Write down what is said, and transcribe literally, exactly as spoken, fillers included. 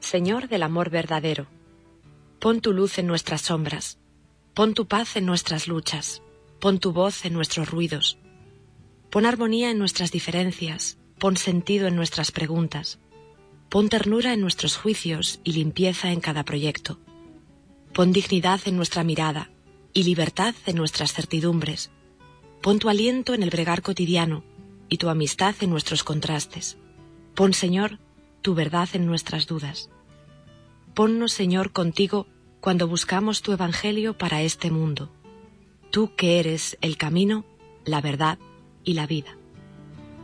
Señor del amor verdadero, pon tu luz en nuestras sombras, pon tu paz en nuestras luchas, pon tu voz en nuestros ruidos, pon armonía en nuestras diferencias, pon sentido en nuestras preguntas, pon ternura en nuestros juicios y limpieza en cada proyecto, pon dignidad en nuestra mirada y libertad en nuestras certidumbres, pon tu aliento en el bregar cotidiano y tu amistad en nuestros contrastes, pon, Señor, tu verdad en nuestras dudas. Ponnos, Señor, contigo cuando buscamos tu evangelio para este mundo, tú que eres el camino, la verdad y la vida.